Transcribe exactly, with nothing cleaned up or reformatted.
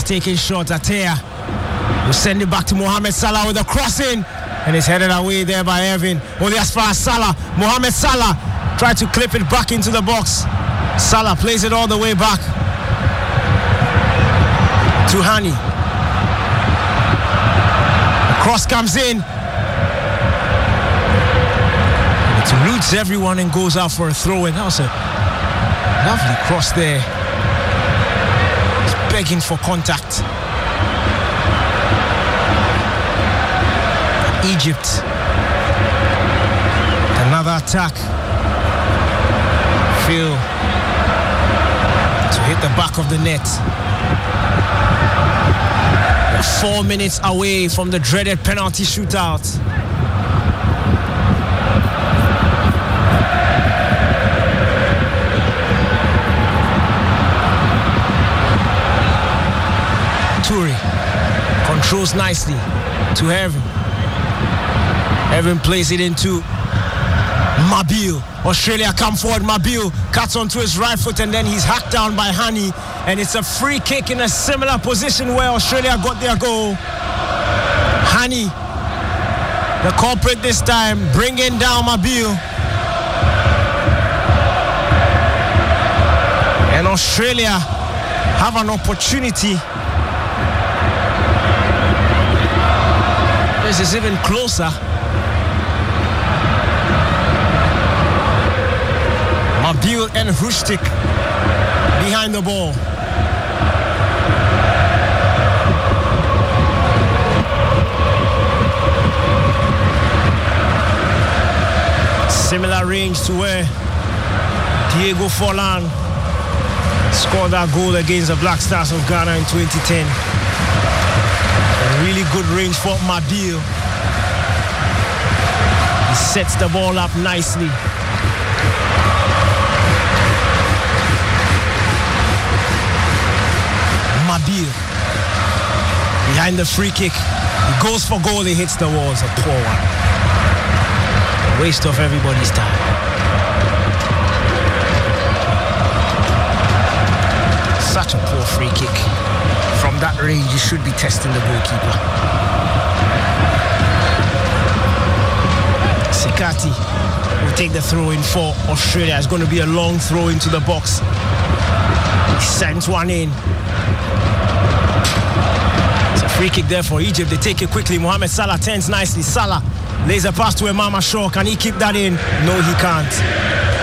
taking shots. Atea will send it back to Mohamed Salah with a crossing. And it's headed away there by Evan. Only as far as Salah. Mohamed Salah tried to clip it back into the box. Salah plays it all the way back to Hani. The cross comes in. It eludes everyone and goes out for a throw-in. That was a lovely cross there. He's begging for contact. Egypt. Another attack. Fail to hit the back of the net. We're four minutes away from the dreaded penalty shootout. Toure controls nicely to Heaven. Heaven plays it into Mabil. Australia come forward. Mabil cuts onto his right foot and then he's hacked down by Hani. And it's a free kick in a similar position where Australia got their goal. Hani, the culprit this time, bringing down Mabil. And Australia have an opportunity. This is even closer. Mabil and Hrustic behind the ball. Similar range to where Diego Forlan scored that goal against the Black Stars of Ghana in twenty ten. A really good range for Mabil. He sets the ball up nicely. Mabil behind the free kick. He goes for goal, he hits the wall. It's a poor one. Waste of everybody's time. Such a poor free kick. From that range, you should be testing the goalkeeper. Sikati will take the throw in for Australia. It's going to be a long throw into the box. He sends one in. It's a free kick there for Egypt. They take it quickly. Mohamed Salah turns nicely. Salah lays a pass to Emama Shaw. Can he keep that in? No, he can't.